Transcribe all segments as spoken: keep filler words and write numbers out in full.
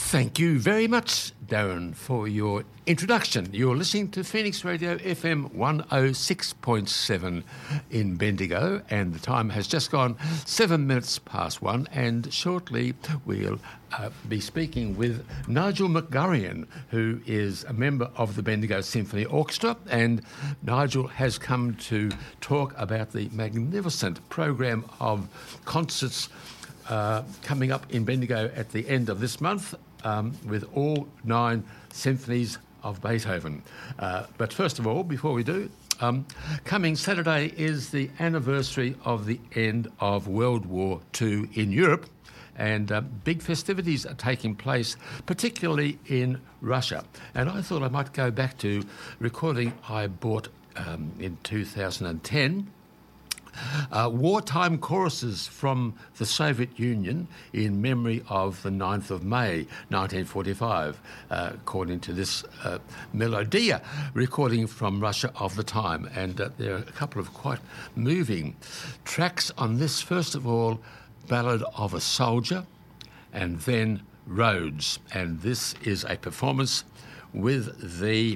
Thank you very much, Darren, for your introduction. You're listening to Phoenix Radio F M one oh six point seven in Bendigo, and the time has just gone seven minutes past one, and shortly we'll uh, be speaking with Nigel McGurrian, who is a member of the Bendigo Symphony Orchestra, and Nigel has come to talk about the magnificent program of concerts uh, coming up in Bendigo at the end of this month, Um, with all nine symphonies of Beethoven. Uh, but first of all, before we do, um, coming Saturday is the anniversary of the end of World War Two in Europe, and uh, big festivities are taking place, particularly in Russia. And I thought I might go back to recording I bought um, in two thousand ten, Uh, wartime choruses from the Soviet Union in memory of the ninth of May nineteen forty-five, uh, according to this uh, Melodia recording from Russia of the time. And uh, there are a couple of quite moving tracks on this. First of all, Ballad of a Soldier, and then Roads. And this is a performance with the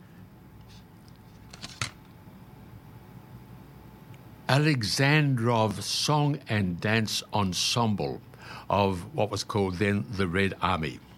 Alexandrov Song and Dance Ensemble of what was called then the Red Army.